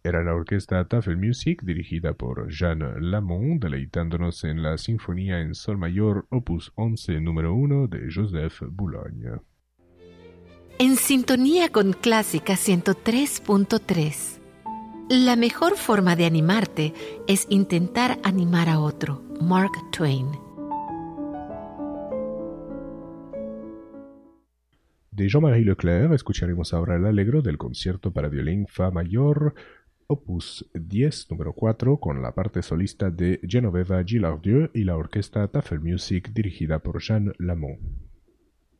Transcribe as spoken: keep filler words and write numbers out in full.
Era la orquesta Tafelmusik dirigida por Jean Lamont, deleitándonos en la Sinfonía en Sol mayor, opus once, número uno de Joseph Boulogne. En sintonía con Clásica ciento tres punto tres. La mejor forma de animarte es intentar animar a otro. Mark Twain. De Jean-Marie Leclerc escucharemos ahora el Allegro del concierto para violín Fa mayor, opus diez, número cuatro, con la parte solista de Genoveva Gillardieu y la orquesta Tafelmusik dirigida por Jean Lamont.